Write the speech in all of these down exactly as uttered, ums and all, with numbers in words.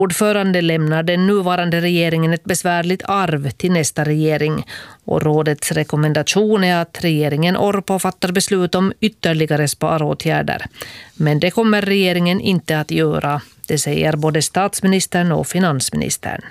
Ordförande lämnar den nuvarande regeringen ett besvärligt arv till nästa regering och rådets rekommendation är att regeringen Orpo fattar beslut om ytterligare sparåtgärder. Men det kommer regeringen inte att göra, det säger både statsministern och finansministern.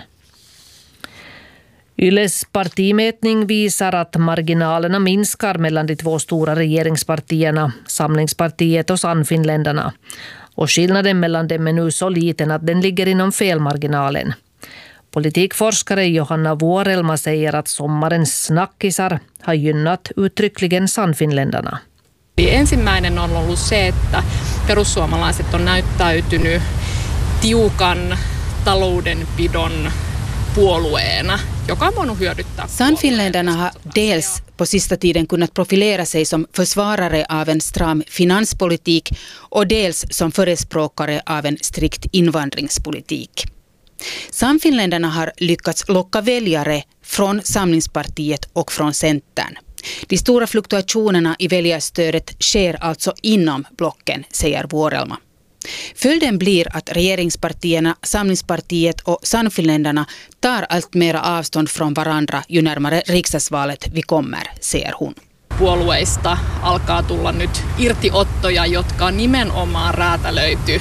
Yles partimätning visar att marginalerna minskar mellan de två stora regeringspartierna, Samlingspartiet och Sannfinländarna. Och skillnaden mellan dem är nu så liten att den ligger inom felmarginalen. Politikforskare Johanna Vuorelma säger att sommarens snackisar har gynnat uttryckligen Sannfinländarna. Ensimmäinen on ollut se, että perussuomalaiset on näyttäytynyt tiukan taloudenpidon puolueena, joka on voinut hyödyttää. Sannfinländarna har dels på sista tiden kunnat profilera sig som försvarare av en stram finanspolitik och dels som förespråkare av en strikt invandringspolitik. Sannfinländarna har lyckats locka väljare från Samlingspartiet och från Centern. De stora fluktuationerna i väljarstödet sker alltså inom blocken, säger Vuorelma. Följden blir att regeringspartierna, Samlingspartiet och Sannfinländarna tar allt mer avstånd från varandra ju närmare riksdagsvalet vi kommer, säger hon. Puolueista alkaa tulla nyt irtiottoja, jotka on nimenomaan räätälöity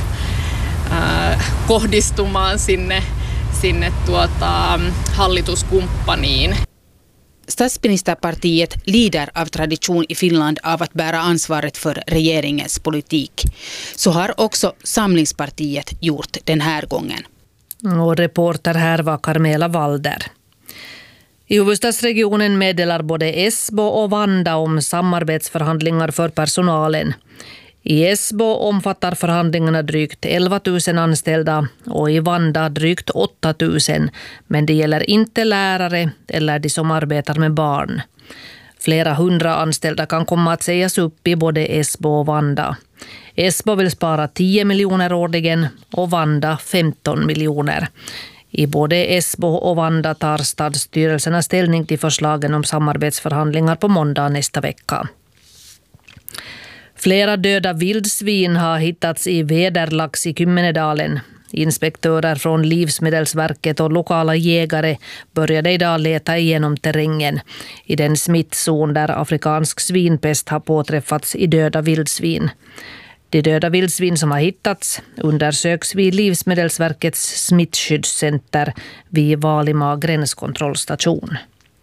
äh, kohdistumaan sinne, sinne tuota, hallituskumppaniin. Statsministerpartiet lider av tradition i Finland av att bära ansvaret för regeringens politik. Så har också Samlingspartiet gjort den här gången. Och reporter här var Carmela Walder. I huvudstadsregionen meddelar både Esbo och Vanda om samarbetsförhandlingar för personalen. I Esbo omfattar förhandlingarna drygt elva tusen anställda och i Vanda drygt åtta tusen, men det gäller inte lärare eller de som arbetar med barn. Flera hundra anställda kan komma att sägas upp i både Esbo och Vanda. Esbo vill spara tio miljoner årligen och Vanda femton miljoner. I både Esbo och Vanda tar stadsstyrelserna ställning till förslagen om samarbetsförhandlingar på måndag nästa vecka. Flera döda vildsvin har hittats i Vederlax i Kymmenedalen. Inspektörer från Livsmedelsverket och lokala jägare började idag leta igenom terrängen i den smittzon där afrikansk svinpest har påträffats i döda vildsvin. De döda vildsvin som har hittats undersöks vid Livsmedelsverkets smittskyddscenter vid Valima gränskontrollstation.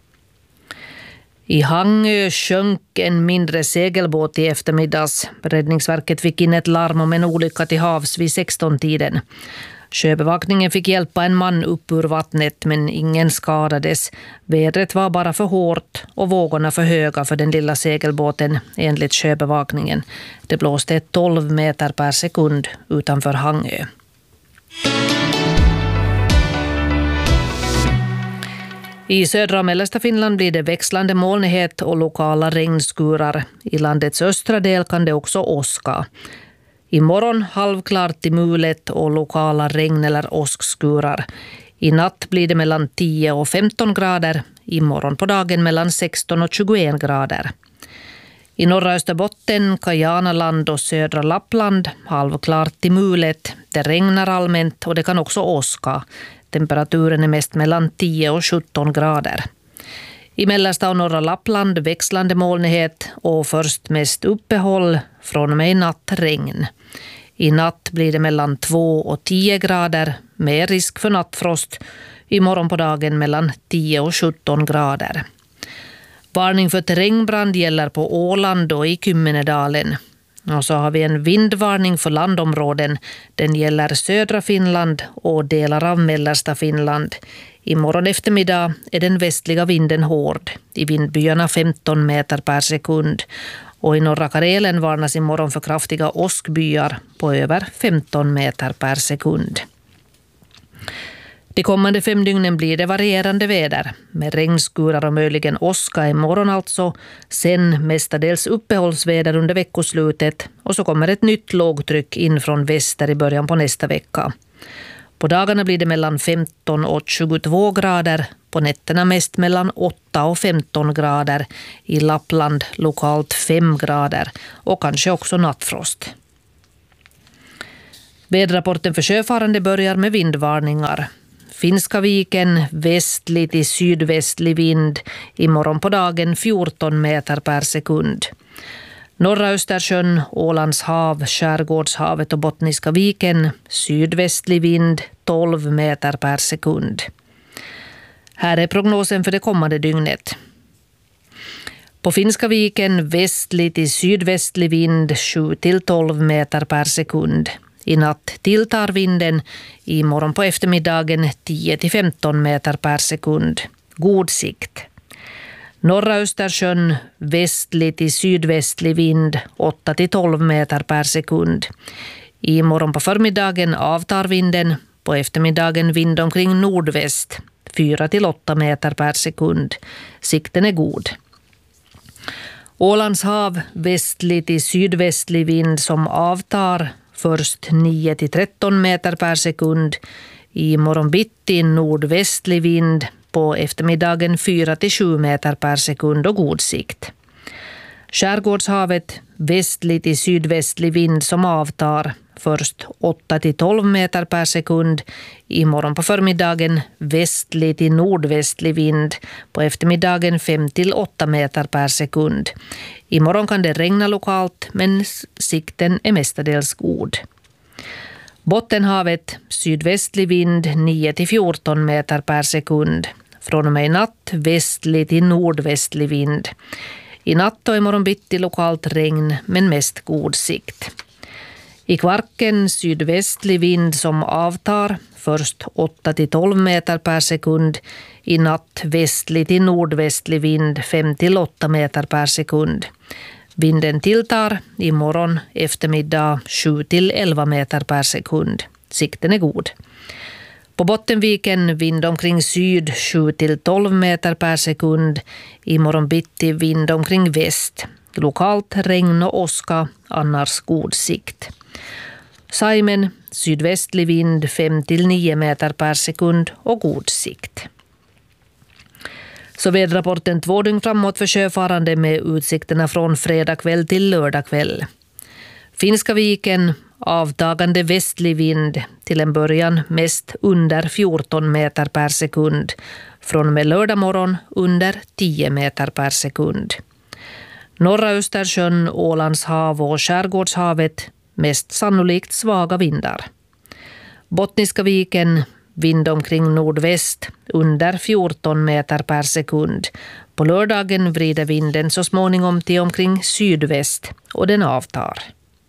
I Hangö sjönk en mindre segelbåt i eftermiddags. Räddningsverket fick in ett larm om en olycka till havs vid sexton-tiden. Sjöbevakningen fick hjälpa en man upp ur vattnet men ingen skadades. Vädret var bara för hårt och vågorna för höga för den lilla segelbåten enligt sjöbevakningen. Det blåste tolv meter per sekund utanför Hangö. I södra och mellersta Finland blir det växlande molnighet och lokala regnskurar. I landets östra del kan det också åska. Imorgon halvklart till mulet och lokala regn- eller åskskurar. I natt blir det mellan tio och femton grader. Imorgon på dagen mellan sexton och tjugoen grader. I norra Österbotten, Kajanaland och södra Lappland halvklart till mulet. Det regnar allmänt och det kan också åska. Temperaturen är mest mellan tio och sjutton grader. I mellersta och norra Lappland växlande molnighet och först mest uppehåll, från och med i natt regn. I natt blir det mellan två och tio grader med risk för nattfrost. Imorgon på dagen mellan tio och sjutton grader. Varning för terrängbrand gäller på Åland och i Kymmenedalen. Och så har vi en vindvarning för landområden. Den gäller södra Finland och delar av mellersta Finland. Imorgon eftermiddag är den västliga vinden hård. I vindbyarna femton meter per sekund. Och i norra Karelen varnas imorgon för kraftiga åskbyar på över femton meter per sekund. De kommande fem dygnen blir det varierande väder med regnskurar och möjligen åska imorgon alltså. Sen mestadels uppehållsväder under veckoslutet och så kommer ett nytt lågtryck in från väster i början på nästa vecka. På dagarna blir det mellan femton och tjugotvå grader, på nätterna mest mellan åtta och femton grader, i Lappland lokalt fem grader och kanske också nattfrost. Väderrapporten för sjöfarande börjar med vindvarningar. Finska viken västlig till sydvästlig vind, imorgon på dagen fjorton meter per sekund. Norra Östersjön, Ålands hav, Skärgårdshavet och Bottniska viken sydvästlig vind tolv meter per sekund. Här är prognosen för det kommande dygnet. På Finska viken västlig till sydvästlig vind sju till tolv meter per sekund. I natt tilltar vinden, i morgon på eftermiddagen tio till femton meter per sekund. God sikt. Norra Östersjön västlig till sydvästlig vind åtta till tolv meter per sekund. I morgon på förmiddagen avtar vinden, på eftermiddagen vind omkring nordväst fyra till åtta meter per sekund. Sikten är god. Ålands hav västlig till sydvästlig vind som avtar, först nio till tretton meter per sekund. I morgon bitti nordvästlig vind, på eftermiddagen fyra till sju meter per sekund och god sikt. Skärgårdshavet västlig till sydvästlig vind som avtar, först åtta till tolv meter per sekund. I morgon på förmiddagen västlig till nordvästlig vind, på eftermiddagen fem till åtta meter per sekund. I morgon kan det regna lokalt, men sikten är mestadels god. Bottenhavet sydvästlig vind nio till fjorton meter per sekund. Från och med i natt västlig till nordvästlig vind. I natt och imorgon bitti lokalt regn, men mest god sikt. I Kvarken sydvästlig vind som avtar, först åtta till tolv meter per sekund. I natt västlig till nordvästlig vind fem till åtta meter per sekund. Vinden tilltar, i morgon eftermiddag sju till elva meter per sekund. Sikten är god. På Bottenviken vind omkring syd sju till tolv meter per sekund. I morgon bitti vind omkring väst. Lokalt regn och åska, annars god sikt. Saimen sydvästlig vind fem till nio meter per sekund och god sikt. Så väderrapporten två dygn framåt för sjöfarande med utsikterna från fredag kväll till lördag kväll. Finska viken avtagande västlig vind, till en början mest under fjorton meter per sekund. Från och med lördag morgon under tio meter per sekund. Norra Östersjön, Ålands hav och Skärgårdshavet mest sannolikt svaga vindar. Bottniska viken vind omkring nordväst under fjorton meter per sekund. På lördagen vrider vinden så småningom till omkring sydväst och den avtar.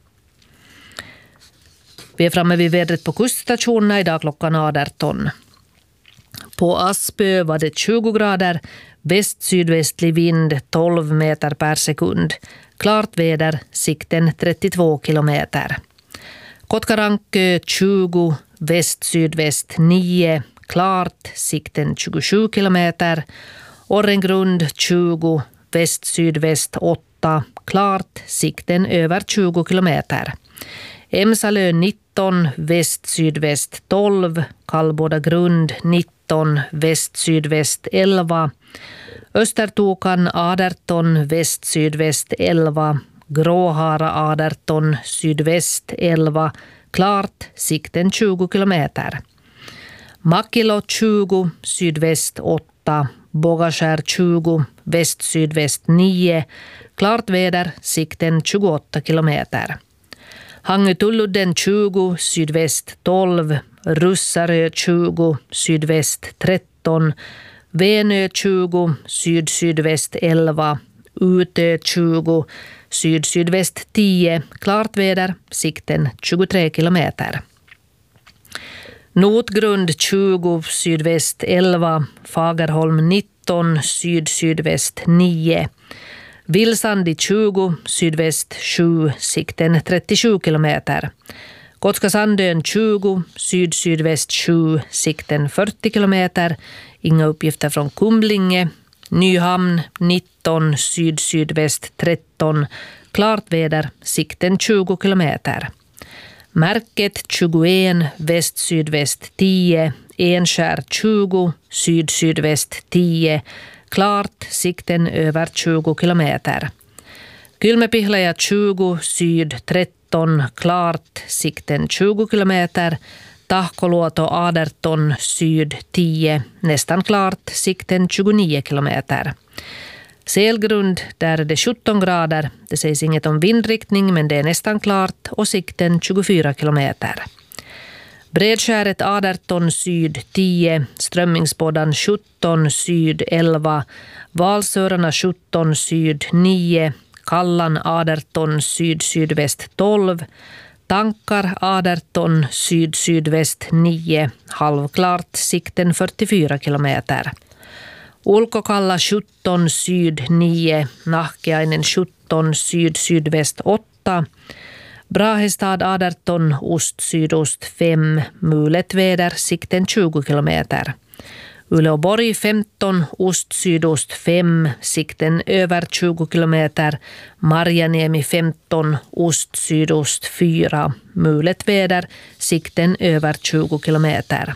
Vi är framme vid vädret på kuststationerna idag klockan arton. På Aspö var det tjugo grader, väst-sydvästlig vind tolv meter per sekund. Klart väder, sikten trettiotvå kilometer. Kotkarankö tjugo, väst-sydväst nio, klart, sikten tjugosju kilometer. Orrengrund tjugo, väst-sydväst åtta, klart, sikten över tjugo kilometer. Emsalö nitton, väst-sydväst tolv, Kallboda grund nitton, väst-sydväst elva. Östertokan arton, väst-sydväst elva, Gråhara arton, sydväst elva, klart, sikten tjugo kilometer. Makilo tjugo, sydväst åtta, Bogaskär tjugo, väst-sydväst nio, klart väder, sikten tjugoåtta kilometer. Hangötulludden tjugo, sydväst tolv, Russarö tjugo, sydväst tretton, Venö tjugo, syd-sydväst elva, Utö tjugo, syd-sydväst tio, klart väder, sikten tjugotre kilometer. Notgrund tjugo, sydväst elva, Fagerholm nitton, syd-sydväst nio, Vilsandi tjugo, sydväst sju, sikten trettiosju kilometer. Gotska Sandön tjugo, syd-sydväst sju, sikten fyrtio kilometer. Inga uppgifter från Kumlinge. Nyhamn nitton, syd-sydväst tretton, klart väder, sikten tjugo kilometer. Märket tjugoen, väst-sydväst tio, Enskär tjugo, syd-sydväst tio, klart, sikten över tjugo kilometer. Kylmäpihlaja tjugo, syd tretton, nitton klart, sikten tjugo kilometer. Tahkoluoto arton syd tio, nästan klart, sikten tjugonio kilometer. Selgrund, där är det sjutton grader. Det sägs inget om vindriktning, men det är nästan klart och sikten tjugofyra kilometer. Bredskäret arton syd tio, Strömmingsboddan sjutton syd elva, Valsörarna sjutton syd nio, Kallan arton syd sydväst tolv, Tankar arton syd sydväst nio, halvklart, sikten fyrtiofyra kilometer. Ulkokalla sjutton syd nio, Nahkeainen sjutton syd sydväst åtta, Brahestad arton ost sydost fem, mulet väder, sikten tjugo kilometer. Uleåborg femton ost sydost fem, sikten över tjugo kilometer. Marjaniemi femton ost sydost fyra, mulet väder, sikten över tjugo kilometer.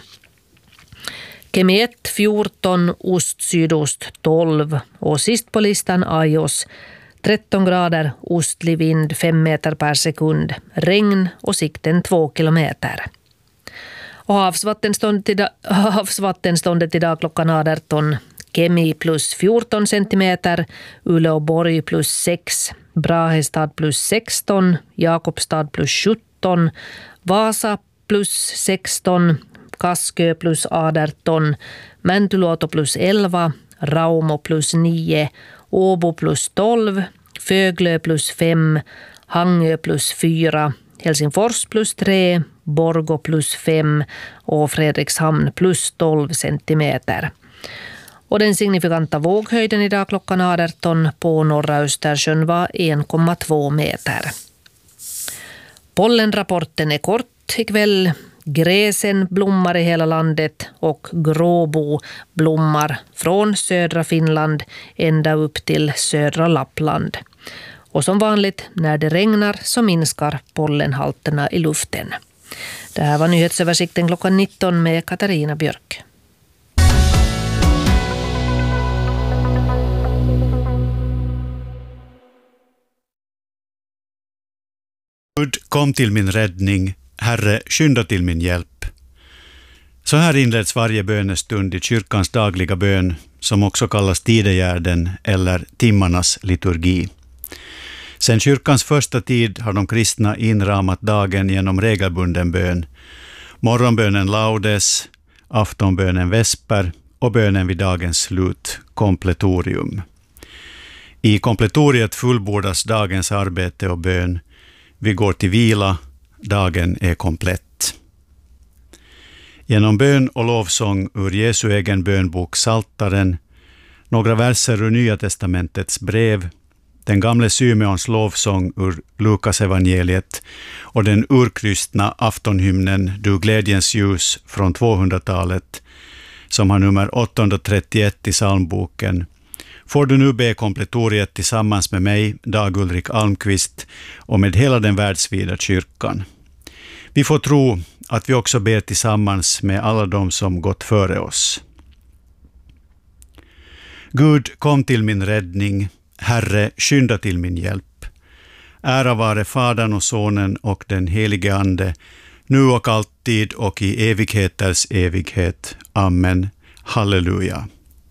Kemi ett fjorton ost sydost tolv och sist på listan Ajos tretton grader, ostlig vind fem meter per sekund, regn och sikten två kilometer. Och havsvattenståndet idag, havsvattenståndet idag klockan arton, Kemi plus fjorton centimeter, Uleåborg plus sex, Brahestad plus sexton, Jakobstad plus sjutton, Vasa plus sexton, Kaskö plus arton, Mäntyluoto plus elva, Raumo plus nio, Åbo plus tolv, Föglö plus fem, Hangö plus fyra, Helsingfors plus tre, Borgå plus fem och Fredrikshamn plus tolv centimeter. Och den signifikanta våghöjden idag klockan arton på norra Östersjön var en komma två meter. Pollenrapporten är kort ikväll. Gräsen blommar i hela landet och gråbo blommar från södra Finland ända upp till södra Lappland. Och som vanligt, när det regnar så minskar pollenhalterna i luften. Det här var nyhetsöversikten klockan nitton med Katarina Björk. Gud, kom till min räddning. Herre, skynda till min hjälp. Så här inleds varje bönestund i kyrkans dagliga bön, som också kallas tidegärden eller timmarnas liturgi. Sedan kyrkans första tid har de kristna inramat dagen genom regelbunden bön. Morgonbönen laudes, aftonbönen vesper och bönen vid dagens slut, kompletorium. I kompletoriet fullbordas dagens arbete och bön. Vi går till vila, dagen är komplett. Genom bön och lovsång ur Jesu egen bönbok Saltaren, några verser ur Nya testamentets brev, den gamle Symeons lovsång ur Lukas evangeliet och den urkristna aftonhymnen Du glädjens ljus från tvåhundratalet, som har nummer åttahundratrettioett i psalmboken, får du nu be kompletoriet tillsammans med mig, Dag Ulrik Almqvist, och med hela den världsvida kyrkan. Vi får tro att vi också ber tillsammans med alla de som gått före oss. Gud, kom till min räddning. Herre, skynda till min hjälp. Ära vare Fadern och Sonen och den helige Ande, nu och alltid och i evigheters evighet. Amen. Halleluja.